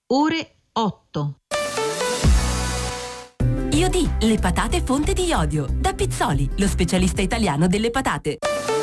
ore 8. Iodi, le patate fonte di iodio. Da Pizzoli, lo specialista italiano delle patate.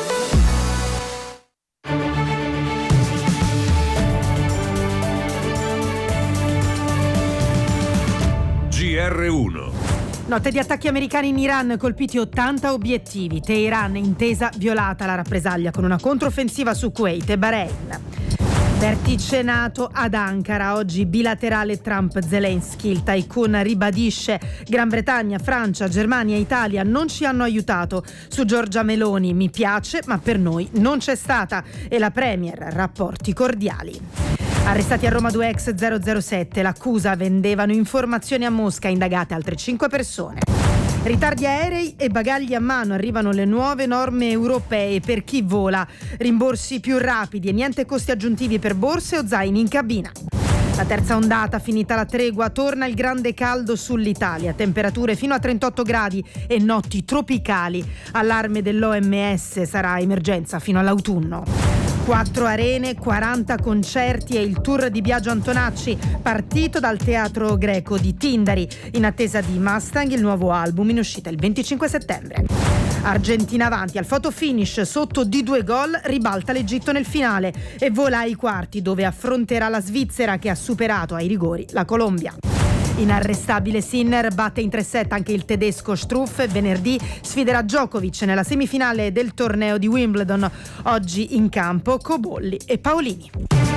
GR1. Notte di attacchi americani in Iran, colpiti 80 obiettivi. Teheran, intesa violata, la rappresaglia con una controffensiva su Kuwait e Bahrain. Vertice NATO ad Ankara, oggi bilaterale Trump-Zelensky. Il tycoon ribadisce: Gran Bretagna, Francia, Germania e Italia non ci hanno aiutato. Su Giorgia Meloni: mi piace, ma per noi non c'è stata. E la Premier: rapporti cordiali. Arrestati a Roma 2 ex 007, l'accusa: vendevano informazioni a Mosca, indagate altre 5 persone. Ritardi aerei e bagagli a mano, arrivano le nuove norme europee per chi vola. Rimborsi più rapidi e niente costi aggiuntivi per borse o zaini in cabina. La terza ondata, finita la tregua, torna il grande caldo sull'Italia. Temperature fino a 38 gradi e notti tropicali. Allarme dell'OMS, sarà emergenza fino all'autunno. 4 arene, 40 concerti e il tour di Biagio Antonacci, partito dal Teatro Greco di Tindari, in attesa di Mustang, il nuovo album in uscita il 25 settembre. Argentina avanti al photo finish, sotto di 2 gol, ribalta l'Egitto nel finale e vola ai quarti, dove affronterà la Svizzera, che ha superato ai rigori la Colombia. Inarrestabile Sinner, batte in 3-set anche il tedesco Struff e venerdì sfiderà Djokovic nella semifinale del torneo di Wimbledon. Oggi in campo Cobolli e Paolini.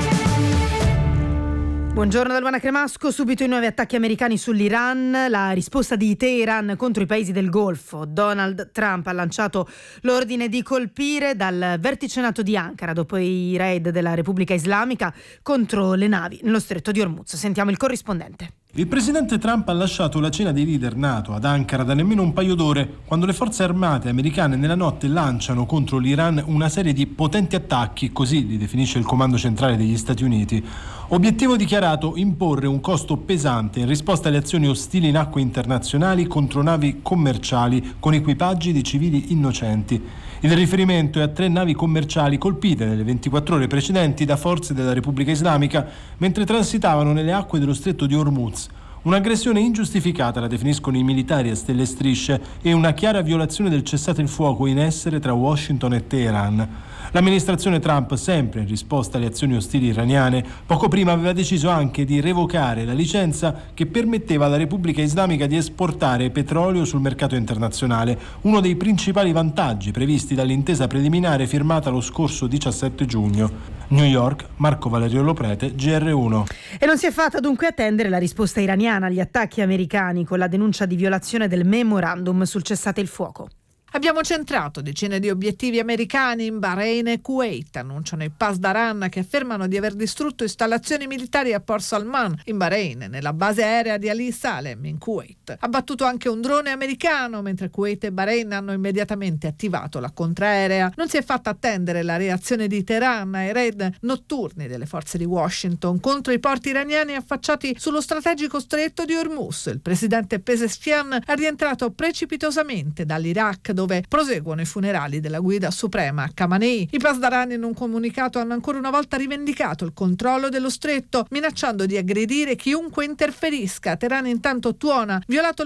Buongiorno da Luana Cremasco. Subito i nuovi attacchi americani sull'Iran, la risposta di Teheran contro i paesi del Golfo. Donald Trump ha lanciato l'ordine di colpire dal vertice NATO di Ankara dopo i raid della Repubblica Islamica contro le navi nello stretto di Hormuz. Sentiamo il corrispondente. Il presidente Trump ha lasciato la cena dei leader NATO ad Ankara da nemmeno un paio d'ore, quando le forze armate americane nella notte lanciano contro l'Iran una serie di potenti attacchi, così li definisce il comando centrale degli Stati Uniti. Obiettivo dichiarato: imporre un costo pesante in risposta alle azioni ostili in acque internazionali contro navi commerciali con equipaggi di civili innocenti. Il riferimento è a 3 navi commerciali colpite nelle 24 ore precedenti da forze della Repubblica Islamica mentre transitavano nelle acque dello stretto di Hormuz. Un'aggressione ingiustificata, la definiscono i militari a stelle e strisce, e una chiara violazione del cessate il fuoco in essere tra Washington e Teheran. L'amministrazione Trump, sempre in risposta alle azioni ostili iraniane, poco prima aveva deciso anche di revocare la licenza che permetteva alla Repubblica Islamica di esportare petrolio sul mercato internazionale, uno dei principali vantaggi previsti dall'intesa preliminare firmata lo scorso 17 giugno. New York, Marco Valerio Loprete, GR1. E non si è fatta dunque attendere la risposta iraniana agli attacchi americani con la denuncia di violazione del memorandum sul cessate il fuoco. Abbiamo centrato decine di obiettivi americani in Bahrain e Kuwait, annunciano i Pasdaran, che affermano di aver distrutto installazioni militari a Port Salman in Bahrain, nella base aerea di Ali Salem in Kuwait. Abbattuto anche un drone americano, mentre Kuwait e Bahrain hanno immediatamente attivato la contraerea. Non si è fatta attendere la reazione di Teheran ai raid notturni delle forze di Washington contro i porti iraniani affacciati sullo strategico stretto di Hormuz. Il presidente Pezeshkian è rientrato precipitosamente dall'Iraq, dove proseguono i funerali della guida suprema Khamenei. I Pasdarani in un comunicato hanno ancora una volta rivendicato il controllo dello stretto, minacciando di aggredire chiunque interferisca. Teheran intanto tuona violato